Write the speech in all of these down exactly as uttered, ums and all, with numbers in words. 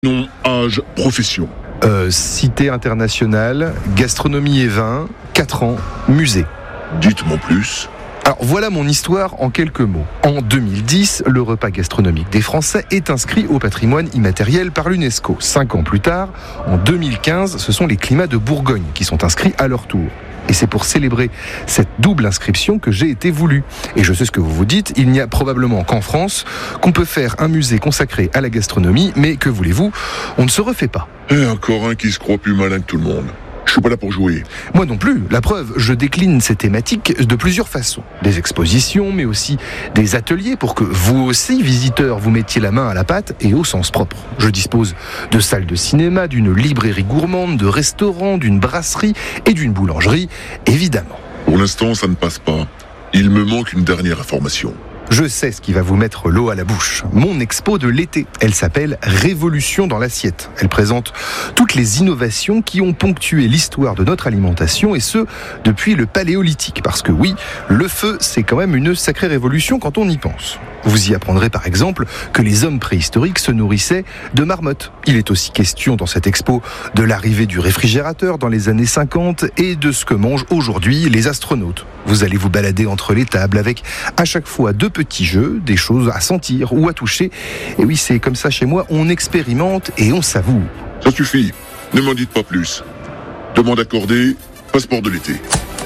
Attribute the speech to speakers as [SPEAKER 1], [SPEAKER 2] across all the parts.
[SPEAKER 1] Nom, âge, profession.
[SPEAKER 2] Euh, cité internationale, gastronomie et vin, quatre ans, musée.
[SPEAKER 1] Dites-moi plus.
[SPEAKER 2] Alors voilà mon histoire en quelques mots. En deux mille dix, le repas gastronomique des Français est inscrit au patrimoine immatériel par l'UNESCO. Cinq ans plus tard, en deux mille quinze, ce sont les climats de Bourgogne qui sont inscrits à leur tour. Et c'est pour célébrer cette double inscription que j'ai été voulu. Et je sais ce que vous vous dites, il n'y a probablement qu'en France qu'on peut faire un musée consacré à la gastronomie, mais que voulez-vous, on ne se refait pas.
[SPEAKER 1] Et encore un qui se croit plus malin que tout le monde. Je suis pas là pour jouer.
[SPEAKER 2] Moi non plus. La preuve, je décline ces thématiques de plusieurs façons. Des expositions, mais aussi des ateliers pour que vous aussi, visiteurs, vous mettiez la main à la pâte et au sens propre. Je dispose de salles de cinéma, d'une librairie gourmande, de restaurants, d'une brasserie et d'une boulangerie, évidemment.
[SPEAKER 1] Pour l'instant, ça ne passe pas. Il me manque une dernière information.
[SPEAKER 2] Je sais ce qui va vous mettre l'eau à la bouche. Mon expo de l'été. Elle s'appelle Révolution dans l'assiette. Elle présente toutes les innovations qui ont ponctué l'histoire de notre alimentation et ce, depuis le paléolithique. Parce que oui, le feu, c'est quand même une sacrée révolution quand on y pense. Vous y apprendrez par exemple que les hommes préhistoriques se nourrissaient de marmottes. Il est aussi question dans cette expo de l'arrivée du réfrigérateur dans les années cinquante et de ce que mangent aujourd'hui les astronautes. Vous allez vous balader entre les tables avec à chaque fois deux petits jeux, des choses à sentir ou à toucher. Et oui, c'est comme ça chez moi, on expérimente et on savoure.
[SPEAKER 1] Ça suffit, ne m'en dites pas plus. Demande accordée, passeport de l'été.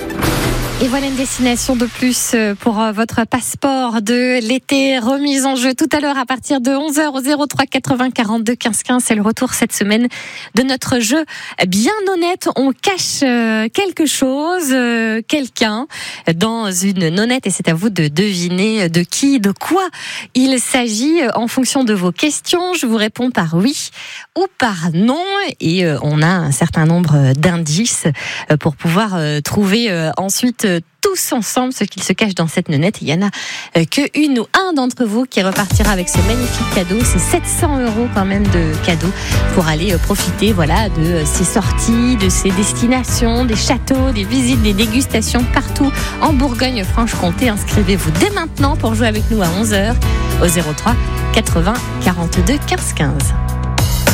[SPEAKER 3] Et voilà une destination de plus pour votre passeport de l'été, remise en jeu tout à l'heure à partir de onze heures au zéro trois quatre-vingts quarante-deux quinze quinze. C'est le retour cette semaine de notre jeu bien nonnette. On cache quelque chose, quelqu'un dans une nonnette et c'est à vous de deviner de qui, de quoi il s'agit en fonction de vos questions. Je vous réponds par oui ou par non et on a un certain nombre d'indices pour pouvoir trouver ensuite tous ensemble ce qu'il se cache dans cette nonnette. Il y en a que une ou un d'entre vous qui repartira avec ce magnifique cadeau. C'est sept cents euros quand même de cadeau pour aller profiter voilà, de ces sorties, de ces destinations, des châteaux, des visites, des dégustations partout en Bourgogne-Franche-Comté. Inscrivez-vous dès maintenant pour jouer avec nous à onze heures au zéro trois quatre-vingts quarante-deux quinze quinze.